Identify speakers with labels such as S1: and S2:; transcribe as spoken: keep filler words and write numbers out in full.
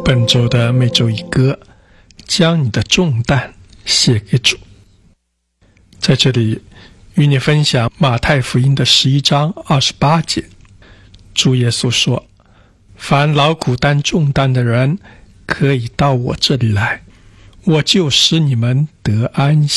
S1: 本周的每周一歌，将你的重担卸给主。在这里与你分享马太福音的十一章二十八节，主耶稣说，凡劳苦担重担的人，可以到我这里来，我就使你们得安息。